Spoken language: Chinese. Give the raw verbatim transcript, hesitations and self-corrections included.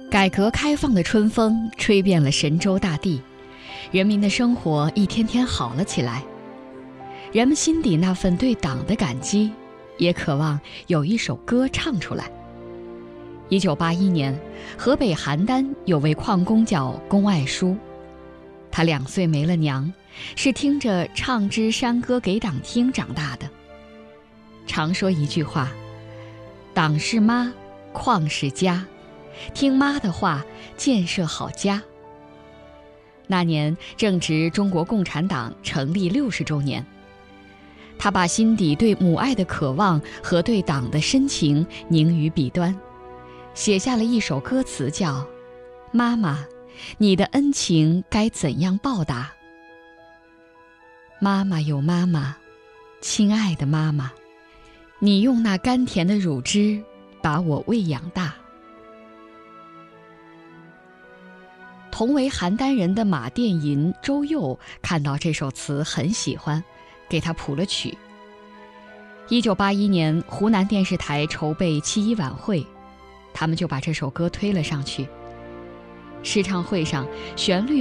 改革开放的春风吹遍了神州大地，人民的生活一天天好了起来。人们心底那份对党的感激，也渴望有一首歌唱出来。一九八一年，河北邯郸有位矿工叫龚爱书，他两岁没了娘，是听着唱支山歌给党听长大的。常说一句话：党是妈，矿是家，听妈的话，建设好家。那年正值中国共产党成立六十周年，他把心底对母爱的渴望和对党的深情凝于笔端，写下了一首歌词叫《妈妈，你的恩情该怎样报答》。妈妈有妈妈，亲爱的妈妈，你用那甘甜的乳汁把我喂养大。同为邯郸人的马殿吟、周佑看到这首词很喜欢，给他谱了曲。一九八一年，湖南电视台筹备七一晚会，他们就把这首歌推了上去。试唱会上，旋律